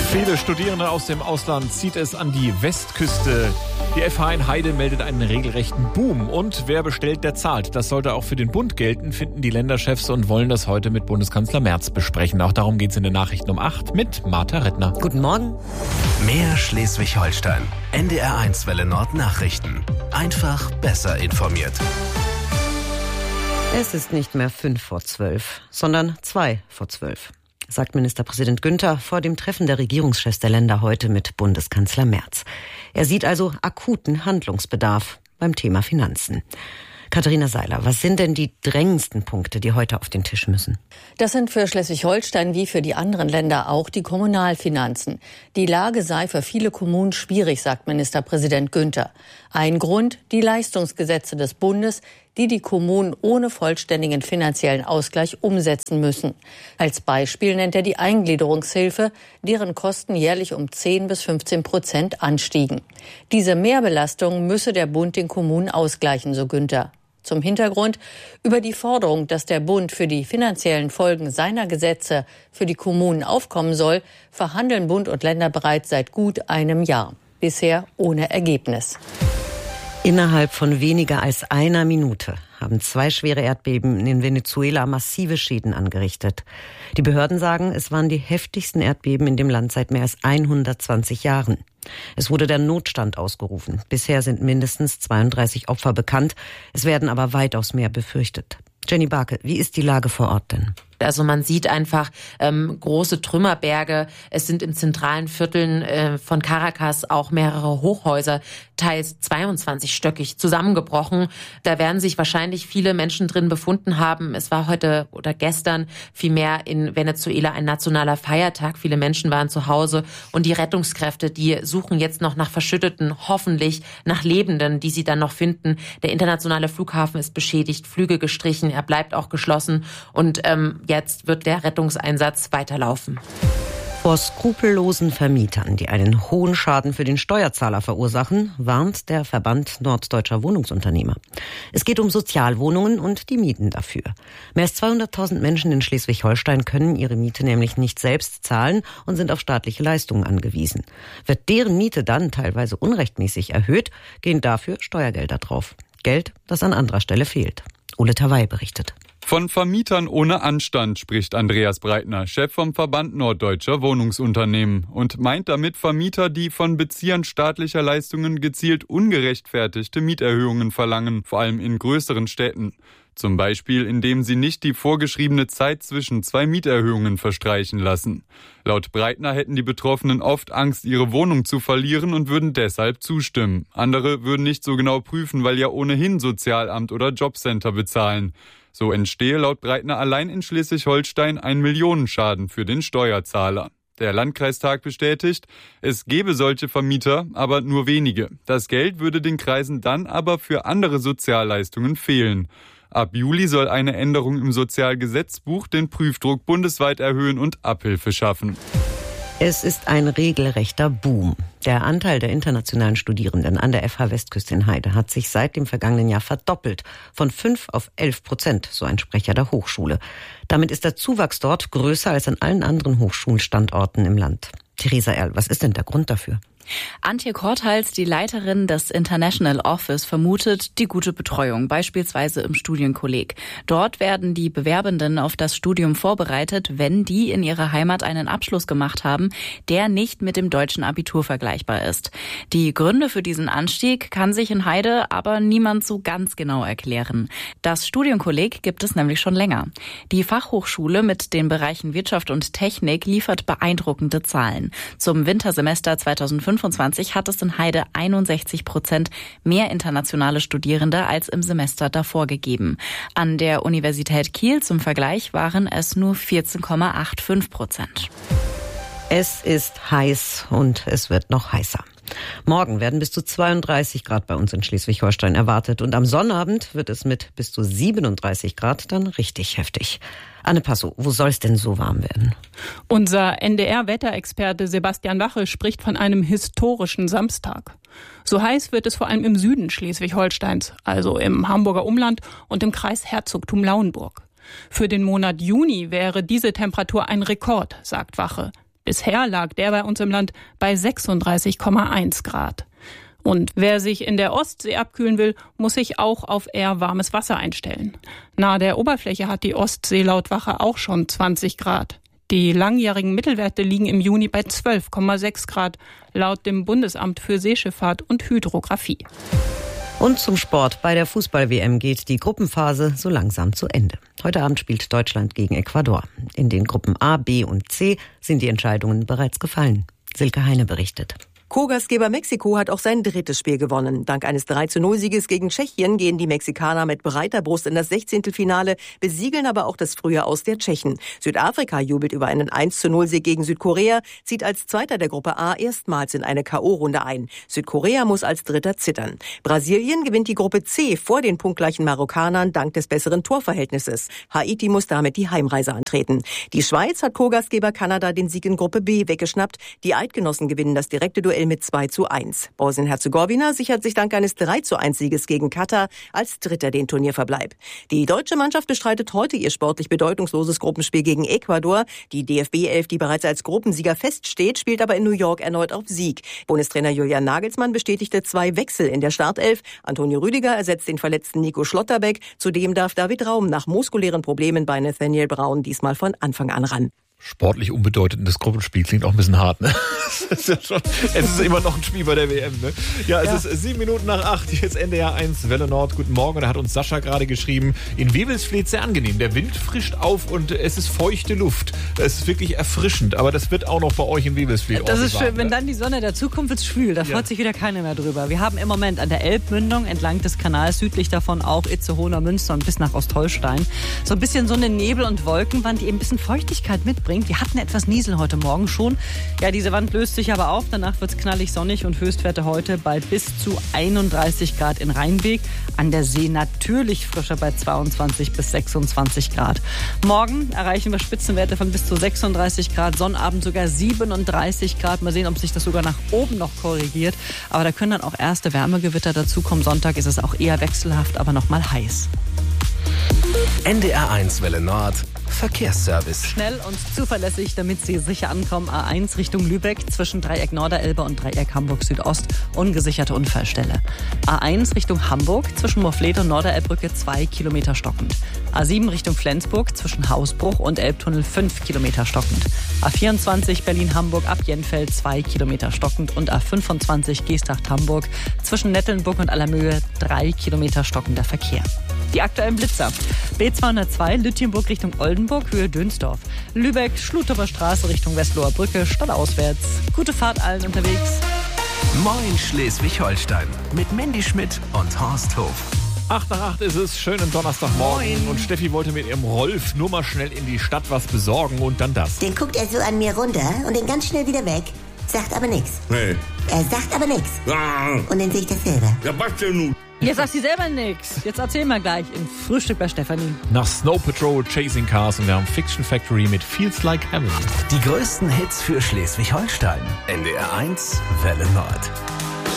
Viele Studierende aus dem Ausland zieht es an die Westküste. Die FH in Heide meldet einen regelrechten Boom. Und wer bestellt, der zahlt. Das sollte auch für den Bund gelten, finden die Länderchefs und wollen das heute mit Bundeskanzler Merz besprechen. Auch darum geht es in den Nachrichten um 8 mit Martha Rittner. Guten Morgen. Mehr Schleswig-Holstein. NDR1 Welle Nord Nachrichten. Einfach besser informiert. Es ist nicht mehr 11:55, sondern 11:55. Sagt Ministerpräsident Günther vor dem Treffen der Regierungschefs der Länder heute mit Bundeskanzler Merz. Er sieht also akuten Handlungsbedarf beim Thema Finanzen. Katharina Seiler, was sind denn die drängendsten Punkte, die heute auf den Tisch müssen? Das sind für Schleswig-Holstein wie für die anderen Länder auch die Kommunalfinanzen. Die Lage sei für viele Kommunen schwierig, sagt Ministerpräsident Günther. Ein Grund, die Leistungsgesetze des Bundes, die die Kommunen ohne vollständigen finanziellen Ausgleich umsetzen müssen. Als Beispiel nennt er die Eingliederungshilfe, deren Kosten jährlich um 10-15% anstiegen. Diese Mehrbelastung müsse der Bund den Kommunen ausgleichen, so Günther. Zum Hintergrund: Über die Forderung, dass der Bund für die finanziellen Folgen seiner Gesetze für die Kommunen aufkommen soll, verhandeln Bund und Länder bereits seit gut einem Jahr. Bisher ohne Ergebnis. Innerhalb von weniger als einer Minute haben 2 schwere Erdbeben in Venezuela massive Schäden angerichtet. Die Behörden sagen, es waren die heftigsten Erdbeben in dem Land seit mehr als 120 Jahren. Es wurde der Notstand ausgerufen. Bisher sind mindestens 32 Opfer bekannt. Es werden aber weitaus mehr befürchtet. Jenny Barke, wie ist die Lage vor Ort denn? Also man sieht einfach große Trümmerberge. Es sind in zentralen Vierteln von Caracas auch mehrere Hochhäuser, teils 22-stöckig, zusammengebrochen. Da werden sich wahrscheinlich viele Menschen drin befunden haben. Es war heute oder gestern vielmehr in Venezuela ein nationaler Feiertag. Viele Menschen waren zu Hause und die Rettungskräfte, die suchen jetzt noch nach Verschütteten, hoffentlich nach Lebenden, die sie dann noch finden. Der internationale Flughafen ist beschädigt, Flüge gestrichen, er bleibt auch geschlossen und jetzt wird der Rettungseinsatz weiterlaufen. Vor skrupellosen Vermietern, die einen hohen Schaden für den Steuerzahler verursachen, warnt der Verband Norddeutscher Wohnungsunternehmer. Es geht um Sozialwohnungen und die Mieten dafür. Mehr als 200.000 Menschen in Schleswig-Holstein können ihre Miete nämlich nicht selbst zahlen und sind auf staatliche Leistungen angewiesen. Wird deren Miete dann teilweise unrechtmäßig erhöht, gehen dafür Steuergelder drauf. Geld, das an anderer Stelle fehlt. Ole Tawai berichtet. Von Vermietern ohne Anstand spricht Andreas Breitner, Chef vom Verband Norddeutscher Wohnungsunternehmen, und meint damit Vermieter, die von Beziehern staatlicher Leistungen gezielt ungerechtfertigte Mieterhöhungen verlangen, vor allem in größeren Städten. Zum Beispiel, indem sie nicht die vorgeschriebene Zeit zwischen 2 Mieterhöhungen verstreichen lassen. Laut Breitner hätten die Betroffenen oft Angst, ihre Wohnung zu verlieren und würden deshalb zustimmen. Andere würden nicht so genau prüfen, weil ja ohnehin Sozialamt oder Jobcenter bezahlen. So entstehe laut Breitner allein in Schleswig-Holstein ein Millionenschaden für den Steuerzahler. Der Landkreistag bestätigt, es gebe solche Vermieter, aber nur wenige. Das Geld würde den Kreisen dann aber für andere Sozialleistungen fehlen. Ab Juli soll eine Änderung im Sozialgesetzbuch den Prüfdruck bundesweit erhöhen und Abhilfe schaffen. Es ist ein regelrechter Boom. Der Anteil der internationalen Studierenden an der FH Westküste in Heide hat sich seit dem vergangenen Jahr verdoppelt. Von 5 auf 11%, so ein Sprecher der Hochschule. Damit ist der Zuwachs dort größer als an allen anderen Hochschulstandorten im Land. Theresa Erl, was ist denn der Grund dafür? Antje Korthals, die Leiterin des International Office, vermutet die gute Betreuung, beispielsweise im Studienkolleg. Dort werden die Bewerbenden auf das Studium vorbereitet, wenn die in ihrer Heimat einen Abschluss gemacht haben, der nicht mit dem deutschen Abitur vergleichbar ist. Die Gründe für diesen Anstieg kann sich in Heide aber niemand so ganz genau erklären. Das Studienkolleg gibt es nämlich schon länger. Die Fachhochschule mit den Bereichen Wirtschaft und Technik liefert beeindruckende Zahlen. Zum Wintersemester 2025 hat es in Heide 61% mehr internationale Studierende als im Semester davor gegeben. An der Universität Kiel zum Vergleich waren es nur 14,85%. Es ist heiß und es wird noch heißer. Morgen werden bis zu 32 Grad bei uns in Schleswig-Holstein erwartet und am Sonnabend wird es mit bis zu 37 Grad dann richtig heftig. Anne Passow, wo soll es denn so warm werden? Unser NDR-Wetterexperte Sebastian Wache spricht von einem historischen Samstag. So heiß wird es vor allem im Süden Schleswig-Holsteins, also im Hamburger Umland und im Kreis Herzogtum Lauenburg. Für den Monat Juni wäre diese Temperatur ein Rekord, sagt Wache. Bisher lag der bei uns im Land bei 36,1 Grad. Und wer sich in der Ostsee abkühlen will, muss sich auch auf eher warmes Wasser einstellen. Nahe der Oberfläche hat die Ostsee laut Wache auch schon 20 Grad. Die langjährigen Mittelwerte liegen im Juni bei 12,6 Grad, laut dem Bundesamt für Seeschifffahrt und Hydrographie. Und zum Sport. Bei der Fußball-WM geht die Gruppenphase so langsam zu Ende. Heute Abend spielt Deutschland gegen Ecuador. In den Gruppen A, B und C sind die Entscheidungen bereits gefallen. Silke Heine berichtet. Co-Gastgeber Mexiko hat auch sein drittes Spiel gewonnen. Dank eines 3:0-Sieges gegen Tschechien gehen die Mexikaner mit breiter Brust in das 16. besiegeln aber auch das frühe Aus der Tschechen. Südafrika jubelt über einen 1:0-Sieg gegen Südkorea, zieht als Zweiter der Gruppe A erstmals in eine K.O.-Runde ein. Südkorea muss als Dritter zittern. Brasilien gewinnt die Gruppe C vor den punktgleichen Marokkanern dank des besseren Torverhältnisses. Haiti muss damit die Heimreise antreten. Die Schweiz hat Co-Gastgeber Kanada den Sieg in Gruppe B weggeschnappt. Die Eidgenossen gewinnen das direkte Duell mit 2:1. Bosnien-Herzegowina sichert sich dank eines 3:1-Sieges gegen Katar als Dritter den Turnierverbleib. Die deutsche Mannschaft bestreitet heute ihr sportlich bedeutungsloses Gruppenspiel gegen Ecuador. Die DFB-11, die bereits als Gruppensieger feststeht, spielt aber in New York erneut auf Sieg. Bundestrainer Julian Nagelsmann bestätigte 2 Wechsel in der Startelf. Antonio Rüdiger ersetzt den verletzten Nico Schlotterbeck. Zudem darf David Raum nach muskulären Problemen bei Nathaniel Braun diesmal von Anfang an ran. Sportlich unbedeutendes Gruppenspiel klingt auch ein bisschen hart, ne? Es ist immer noch ein Spiel bei der WM, ne? Ja, es ist 7 Minuten nach 8, jetzt NDR 1 Welle Nord. Guten Morgen, da hat uns Sascha gerade geschrieben, in Wewelsfleth sehr angenehm. Der Wind frischt auf und es ist feuchte Luft. Es ist wirklich erfrischend, aber das wird auch noch bei euch in Wewelsfleth. Das ist schön, warm, wenn dann die Sonne dazukommt, wird's schwül. Da freut sich wieder keiner mehr drüber. Wir haben im Moment an der Elbmündung entlang des Kanals, südlich davon auch Itzehoe, Münster und bis nach Ostholstein, so ein bisschen so eine Nebel- und Wolkenwand, die eben ein bisschen Feuchtigkeit mitbringt. Wir hatten etwas Niesel heute Morgen schon. Ja, diese Wand löst sich aber auf. Danach wird es knallig sonnig und Höchstwerte heute bei bis zu 31 Grad in Rheinweg. An der See natürlich frischer bei 22 bis 26 Grad. Morgen erreichen wir Spitzenwerte von bis zu 36 Grad. Sonnabend sogar 37 Grad. Mal sehen, ob sich das sogar nach oben noch korrigiert. Aber da können dann auch erste Wärmegewitter dazukommen. Sonntag ist es auch eher wechselhaft, aber noch mal heiß. NDR 1 Welle Nord. Verkehrsservice. Schnell und zuverlässig, damit Sie sicher ankommen. A1 Richtung Lübeck zwischen Dreieck Norderelbe und Dreieck Hamburg Südost. Ungesicherte Unfallstelle. A1 Richtung Hamburg zwischen Moorfleet und Norderelbbrücke 2 Kilometer stockend. A7 Richtung Flensburg zwischen Hausbruch und Elbtunnel 5 Kilometer stockend. A24 Berlin-Hamburg ab Jenfeld 2 Kilometer stockend und A25 Geesthacht-Hamburg zwischen Nettelnburg und Allermöhe 3 Kilometer stockender Verkehr. Die aktuellen Blitzer. B202 Lütjenburg Richtung Oldenburg, Höhe Dönsdorf. Lübeck, Schlutower Straße Richtung Westloher Brücke, stadtauswärts. Gute Fahrt allen unterwegs. Moin Schleswig-Holstein mit Mandy Schmidt und Horst Hof. 8 nach 8 ist es, schönen Donnerstagmorgen. Moin. Und Steffi wollte mit ihrem Rolf nur mal schnell in die Stadt was besorgen und dann das. Den guckt er so an mir runter und den ganz schnell wieder weg. Sagt aber nichts. Nee. Er sagt aber nichts. Und dann sehe ich das selber. Ja, was denn nun? Jetzt sagt sie selber nichts. Jetzt erzähl mal gleich im Frühstück bei Stefanie. Nach Snow Patrol, Chasing Cars und wir haben Fiction Factory mit Feels Like Heaven. Die größten Hits für Schleswig-Holstein. NDR 1 Welle Nord.